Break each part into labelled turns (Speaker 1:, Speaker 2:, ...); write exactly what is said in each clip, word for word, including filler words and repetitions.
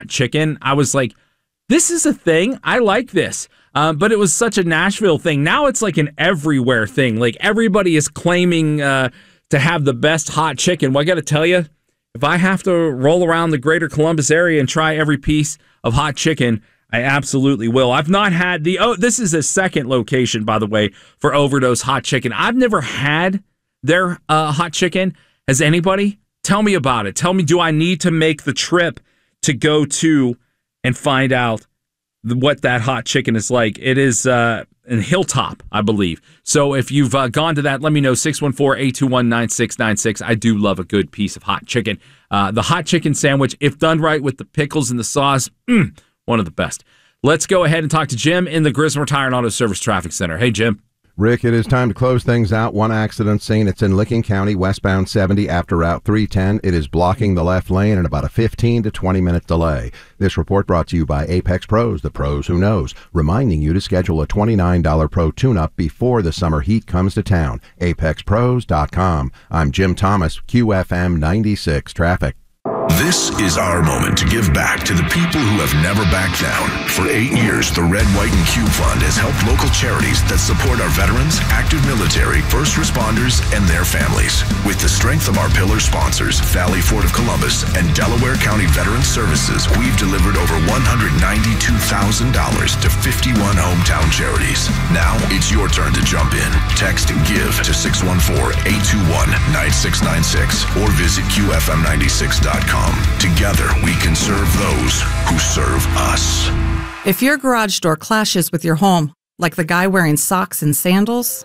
Speaker 1: chicken, I was like, this is a thing. I like this. Um, but it was such a Nashville thing. Now it's like an everywhere thing. Like everybody is claiming uh, to have the best hot chicken. Well, I got to tell you, if I have to roll around the greater Columbus area and try every piece of hot chicken, I absolutely will. I've not had the, oh, this is a second location, by the way, for Overdose Hot Chicken. I've never had their uh, hot chicken. Has anybody? Tell me about it. Tell me, do I need to make the trip to go to and find out what that hot chicken is like? It is uh, in Hilltop, I believe. So if you've uh, gone to that, let me know, six one four, eight two one, nine six nine six. I do love a good piece of hot chicken. Uh, the hot chicken sandwich, if done right with the pickles and the sauce, mm, one of the best. Let's go ahead and talk to Jim in the Griswold Tire and Auto Service Traffic Center. Hey, Jim.
Speaker 2: Rick, it is time to close things out. One accident scene. It's in Licking County, westbound seventy after Route three ten. It is blocking the left lane and about a fifteen to twenty minute delay. This report brought to you by Apex Pros, the pros who knows, reminding you to schedule a twenty-nine dollars Pro tune-up before the summer heat comes to town. apex pros dot com. I'm Jim Thomas, Q F M ninety-six Traffic.
Speaker 3: This is our moment to give back to the people who have never backed down. For eight years, the Red, White, and Q Fund has helped local charities that support our veterans, active military, first responders, and their families. With the strength of our pillar sponsors, Valley Ford of Columbus and Delaware County Veterans Services, we've delivered over one hundred ninety-two thousand dollars to fifty-one hometown charities. Now it's your turn to jump in. Text GIVE to six one four, eight two one, nine six nine six or visit Q F M ninety-six dot com. Together, we can serve those who serve us.
Speaker 4: If your garage door clashes with your home, like the guy wearing socks and sandals,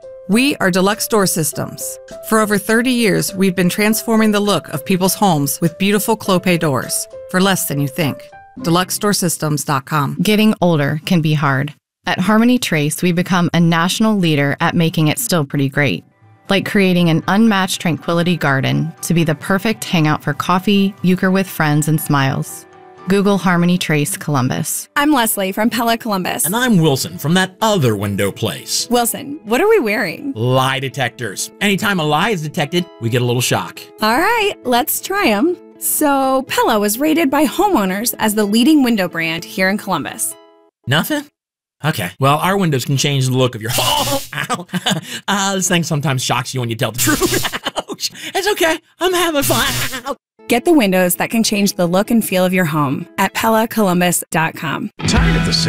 Speaker 4: we are Deluxe Door Systems. For over thirty years, we've been transforming the look of people's homes with beautiful Clopay doors for less than you think. deluxe door systems dot com.
Speaker 5: Getting older can be hard. At Harmony Trace, we become a national leader at making it still pretty great. Like creating an unmatched tranquility garden to be the perfect hangout for coffee, euchre with friends, and smiles. Google Harmony Trace Columbus.
Speaker 6: I'm Leslie from Pella Columbus.
Speaker 7: And I'm Wilson from that other window place.
Speaker 6: Wilson, what are we wearing?
Speaker 7: Lie detectors. Anytime a lie is detected, we get a little shock.
Speaker 6: All right, let's try them. So, Pella was rated by homeowners as the leading window brand here in Columbus.
Speaker 7: Nothing? Okay. Well, our windows can change the look of your home. Ow. Uh, this thing sometimes shocks you when you tell the truth. Ouch. It's okay. I'm having fun.
Speaker 6: Get the windows that can change the look and feel of your home at Pella Columbus dot com.
Speaker 3: Tired of the same